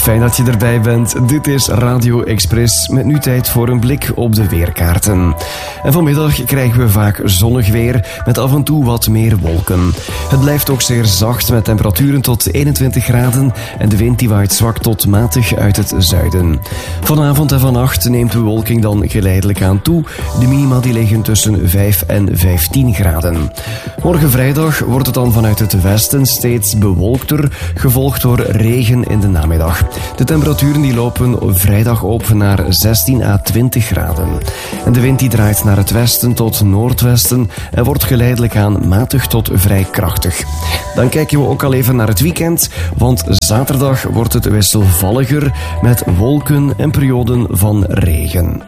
Fijn dat je erbij bent. Dit is Radio Express met nu tijd voor een blik op de weerkaarten. En vanmiddag krijgen we vaak zonnig weer met af en toe wat meer wolken. Het blijft ook zeer zacht met temperaturen tot 21 graden en de wind die waait zwak tot matig uit het zuiden. Vanavond en vannacht neemt de bewolking dan geleidelijk aan toe. De minima die liggen tussen 5 en 15 graden. Morgen vrijdag wordt het dan vanuit het westen steeds bewolkter, gevolgd door regen in de namiddag. De temperaturen die lopen vrijdag op naar 16 à 20 graden. En de wind die draait naar het westen tot noordwesten en wordt geleidelijk aan matig tot vrij krachtig. Dan kijken we ook al even naar het weekend, want zaterdag wordt het wisselvalliger met wolken en perioden van regen.